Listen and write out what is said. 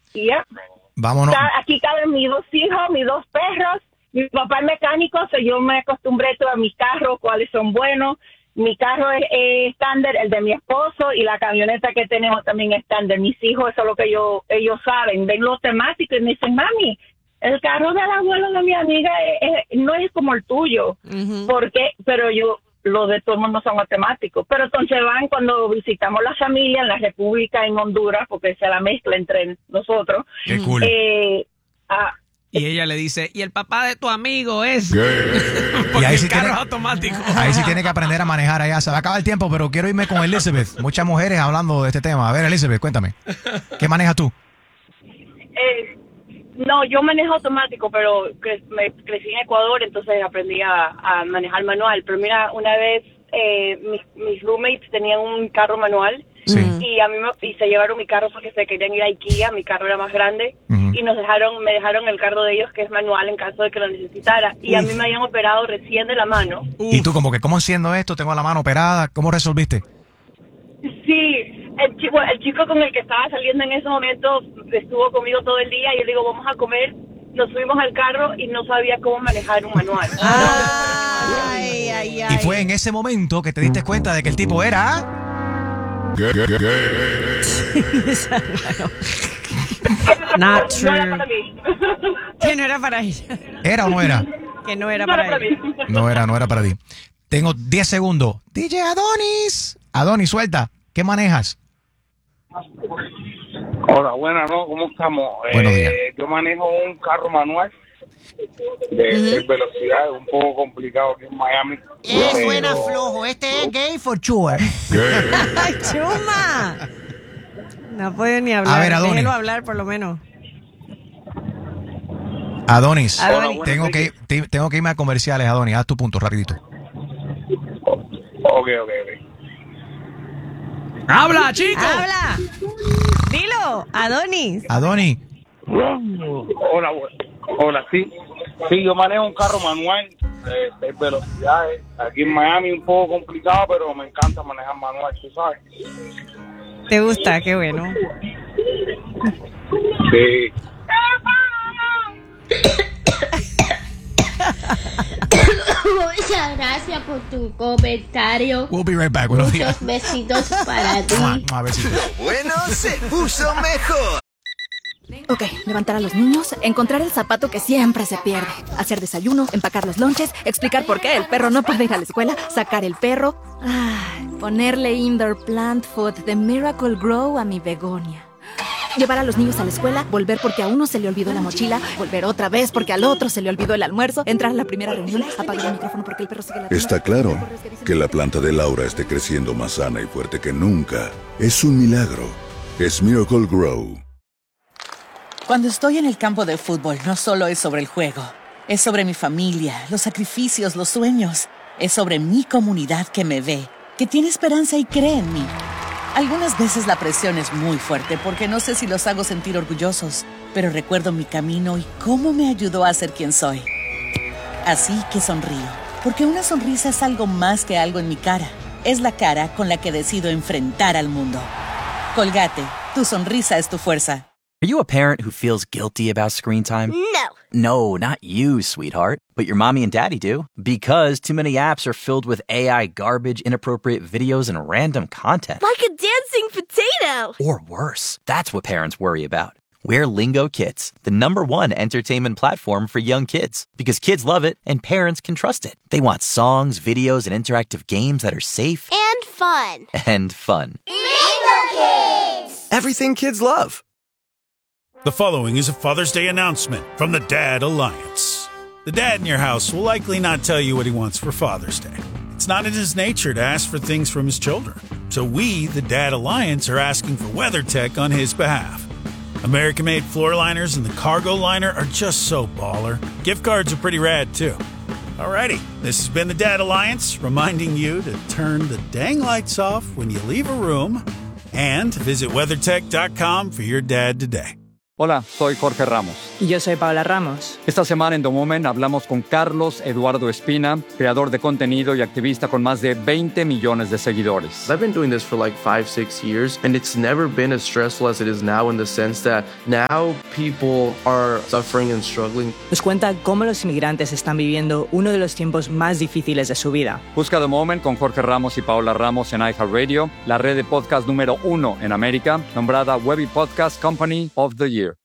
Yeah. Vámonos. Aquí caben mis 2 hijos, mis 2 perros. Mi papá es mecánico, yo me acostumbré a mis carros, cuáles son buenos. Mi carro es estándar, el de mi esposo, y la camioneta que tenemos también es estándar. Mis hijos, eso es lo que ellos saben. Ven los temáticos y me dicen, mami, el carro del abuelo de mi amiga no es como el tuyo. Porque, pero los de todo el mundo son temáticos. Pero entonces van cuando visitamos la familia en la República, en Honduras, porque se la mezcla entre nosotros. Qué cool. Y ella le dice, y el papá de tu amigo es... Y ahí sí el carro tiene, es automático. ahí sí tiene que aprender a manejar allá. Se va a acabar el tiempo, pero quiero irme con Elizabeth. Muchas mujeres hablando de este tema. A ver, Elizabeth, cuéntame. ¿Qué manejas tú? No, yo manejo automático, pero me crecí en Ecuador, entonces aprendí a manejar manual. Pero mira, una vez mis roommates tenían un carro manual. Sí. Y se llevaron mi carro porque se querían ir a IKEA. Mi carro era más grande. Y me dejaron el carro de ellos, que es manual, en caso de que lo necesitara. Y a mí me habían operado recién de la mano. Y tú como que, ¿cómo haciendo esto? Tengo la mano operada. ¿Cómo resolviste? Sí, el chico con el que estaba saliendo en ese momento estuvo conmigo todo el día. Y yo le digo, vamos a comer. Nos subimos al carro y no sabía cómo manejar un manual. Y fue en ese momento que te diste cuenta de que el tipo era... Not true. No era para mí. Que no era para ella. ¿Era o no era? Que no era No era para para ella. mí. No era para ti. Tengo 10 segundos. DJ Adonis. Adonis, suelta. ¿Qué manejas? Hola, buenas, ¿no? ¿Cómo estamos? Buenos días. Yo manejo un carro manual de velocidad, un poco complicado aquí en Miami. Suena flojo. Este es gay for sure. ¡Ay, Chuma! No puede ni hablar. A ver, Adonis. Déjelo hablar, por lo menos. Adonis. Adonis. Tengo que irme a comerciales, Adonis. Haz tu punto, rapidito. Ok. ¡Habla, chico! ¡Habla! Dilo, Adonis. Adonis. Hola, sí. Sí, yo manejo un carro manual de velocidades. Aquí en Miami un poco complicado, pero me encanta manejar manual, tú sabes. ¿Te gusta? Qué bueno. Sí. Muchas gracias por tu comentario. We'll be right back. Buenos días. Muchos besitos para ti. A ver si... Bueno, se puso mejor. Ok, levantar a los niños, encontrar el zapato que siempre se pierde, hacer desayuno, empacar los lonches, explicar por qué el perro no puede ir a la escuela, sacar el perro, ponerle indoor plant food de Miracle Grow a mi begonia. Llevar a los niños a la escuela, volver porque a uno se le olvidó la mochila, volver otra vez porque al otro se le olvidó el almuerzo, entrar a la primera reunión, apagar el micrófono porque el perro sigue ladrando. Está claro que la planta de Laura esté creciendo más sana y fuerte que nunca. Es un milagro. Es Miracle Grow. Cuando estoy en el campo de fútbol, no solo es sobre el juego. Es sobre mi familia, los sacrificios, los sueños. Es sobre mi comunidad que me ve, que tiene esperanza y cree en mí. Algunas veces la presión es muy fuerte porque no sé si los hago sentir orgullosos, pero recuerdo mi camino y cómo me ayudó a ser quien soy. Así que sonrío, porque una sonrisa es algo más que algo en mi cara. Es la cara con la que decido enfrentar al mundo. Colgate, tu sonrisa es tu fuerza. Are you a parent who feels guilty about screen time? No. No, not you, sweetheart. But your mommy and daddy do. Because too many apps are filled with AI garbage, inappropriate videos, and random content. Like a dancing potato. Or worse. That's what parents worry about. We're Lingo Kids, the #1 entertainment platform for young kids. Because kids love it and parents can trust it. They want songs, videos, and interactive games that are safe. And fun. And fun. Lingo Kids. Everything kids love. The following is a Father's Day announcement from the Dad Alliance. The dad in your house will likely not tell you what he wants for Father's Day. It's not in his nature to ask for things from his children. So we, the Dad Alliance, are asking for WeatherTech on his behalf. American-made floor liners and the cargo liner are just so baller. Gift cards are pretty rad, too. Alrighty, this has been the Dad Alliance, reminding you to turn the dang lights off when you leave a room and visit WeatherTech.com for your dad today. Hola, soy Jorge Ramos. Y yo soy Paola Ramos. Esta semana en The Moment hablamos con Carlos Eduardo Espina, creador de contenido y activista con más de 20 millones de seguidores. I've been doing this for like 5-6 years, and it's never been as stressful as it is now, in the sense that now people are suffering and struggling. Nos cuenta cómo los inmigrantes están viviendo uno de los tiempos más difíciles de su vida. Busca The Moment con Jorge Ramos y Paola Ramos en iHeartRadio, la red de podcast número 1 en América, nombrada Webby Podcast Company of the Year.